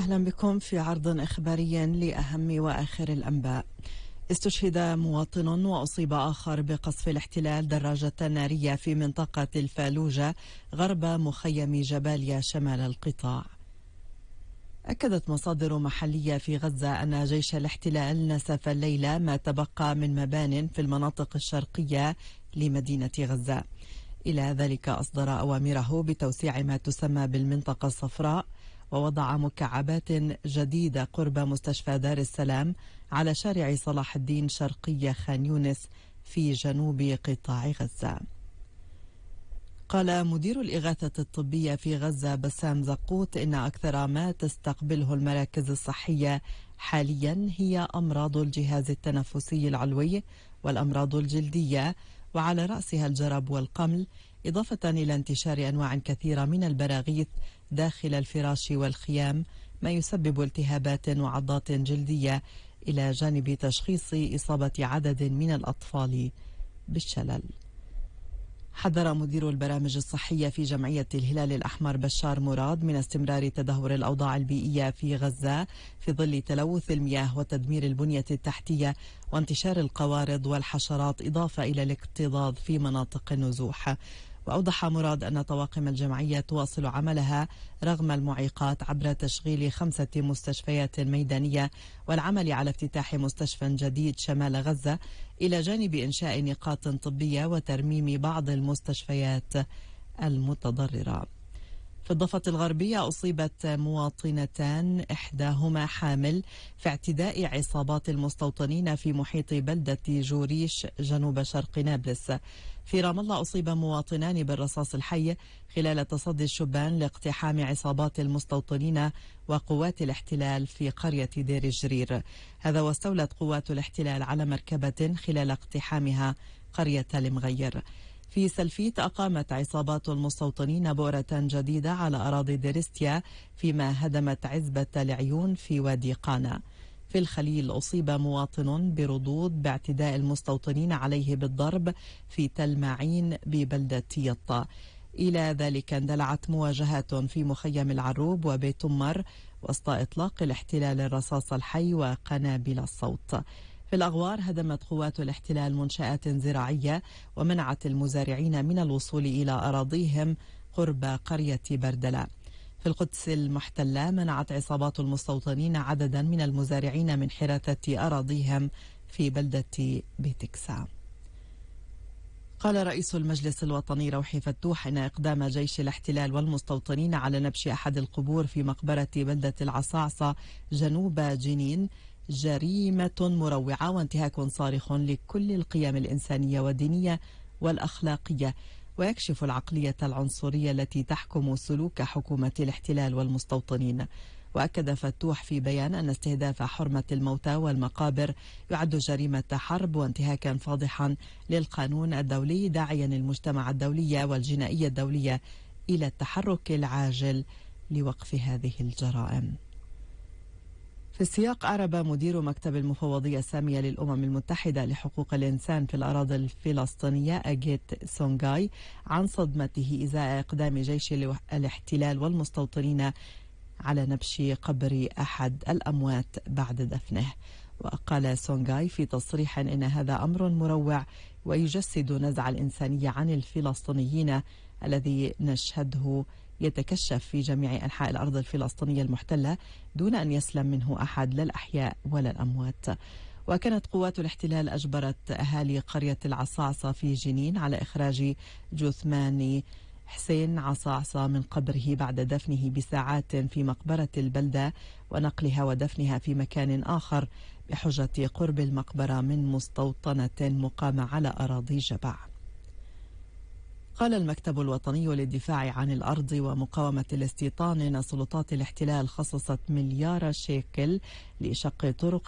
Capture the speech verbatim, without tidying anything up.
أهلا بكم في عرض إخباري لأهم وآخر الأنباء. استشهد مواطن وأصيب آخر بقصف الاحتلال دراجة نارية في منطقة الفالوجة غرب مخيم جباليا شمال القطاع. أكدت مصادر محلية في غزة أن جيش الاحتلال نسف الليلة ما تبقى من مبان في المناطق الشرقية لمدينة غزة. إلى ذلك أصدر أوامره بتوسيع ما تسمى بالمنطقة الصفراء ووضع مكعبات جديدة قرب مستشفى دار السلام على شارع صلاح الدين شرقي خان يونس في جنوب قطاع غزة. قال مدير الإغاثة الطبية في غزة بسام زقوت إن أكثر ما تستقبله المراكز الصحية حاليا هي أمراض الجهاز التنفسي العلوي والأمراض الجلدية وعلى رأسها الجرب والقمل، إضافة إلى انتشار أنواع كثيرة من البراغيث داخل الفراش والخيام، ما يسبب التهابات وعضات جلدية، إلى جانب تشخيص إصابة عدد من الأطفال بالشلل. حذر مدير البرامج الصحية في جمعية الهلال الأحمر بشار مراد من استمرار تدهور الأوضاع البيئية في غزة في ظل تلوث المياه وتدمير البنية التحتية وانتشار القوارض والحشرات، إضافة إلى الاكتظاظ في مناطق النزوح. وأوضح مراد أن طواقم الجمعية تواصل عملها رغم المعيقات عبر تشغيل خمسة مستشفيات ميدانية والعمل على افتتاح مستشفى جديد شمال غزة، إلى جانب إنشاء نقاط طبية وترميم بعض المستشفيات المتضررة. في الضفة الغربية أصيبت مواطنتان إحداهما حامل في اعتداء عصابات المستوطنين في محيط بلدة جوريش جنوب شرق نابلس. في رام الله أصيب مواطنان بالرصاص الحي خلال تصدي الشبان لاقتحام عصابات المستوطنين وقوات الاحتلال في قرية دير الجرير. هذا واستولت قوات الاحتلال على مركبة خلال اقتحامها قرية المغير. في سلفيت أقامت عصابات المستوطنين بؤرة جديدة على أراضي ديرستيا، فيما هدمت عزبة العيون في وادي قانا. في الخليل أصيب مواطن بردود باعتداء المستوطنين عليه بالضرب في تل معين ببلدة يطا. إلى ذلك اندلعت مواجهات في مخيم العروب وبيت مر وسط إطلاق الاحتلال الرصاص الحي وقنابل الصوت. في الأغوار هدمت قوات الاحتلال منشآت زراعية ومنعت المزارعين من الوصول إلى أراضيهم قرب قرية بردلة. في القدس المحتلة منعت عصابات المستوطنين عددا من المزارعين من حراثة أراضيهم في بلدة بيتكسا. قال رئيس المجلس الوطني روحي فتوح إن إقدام جيش الاحتلال والمستوطنين على نبش أحد القبور في مقبرة بلدة العصاعصة جنوب جنين جريمة مروعة وانتهاك صارخ لكل القيم الإنسانية والدينية والأخلاقية، ويكشف العقلية العنصرية التي تحكم سلوك حكومة الاحتلال والمستوطنين. وأكد فتوح في بيان أن استهداف حرمة الموتى والمقابر يعد جريمة حرب وانتهاكا فاضحا للقانون الدولي، داعيا المجتمع الدولي والجنائية الدولية إلى التحرك العاجل لوقف هذه الجرائم. في السياق، أعرب مدير مكتب المفوضية السامية للأمم المتحدة لحقوق الإنسان في الأراضي الفلسطينية أجيت سونغاي عن صدمته إزاء إقدام جيش الاحتلال والمستوطنين على نبش قبر أحد الأموات بعد دفنه. وقال سونغاي في تصريح إن هذا أمر مروع ويجسد نزع الإنسانية عن الفلسطينيين الذي نشهده يتكشف في جميع أنحاء الأرض الفلسطينية المحتلة دون أن يسلم منه أحد لا الأحياء ولا الأموات. وكانت قوات الاحتلال أجبرت أهالي قرية العصاعصة في جنين على إخراج جثمان حسين عصاعصة من قبره بعد دفنه بساعات في مقبرة البلدة ونقلها ودفنها في مكان آخر بحجة قرب المقبرة من مستوطنة مقامة على أراضي جبع. قال المكتب الوطني للدفاع عن الأرض ومقاومة الاستيطان إن سلطات الاحتلال خصصت مليار شيكل لشق طرق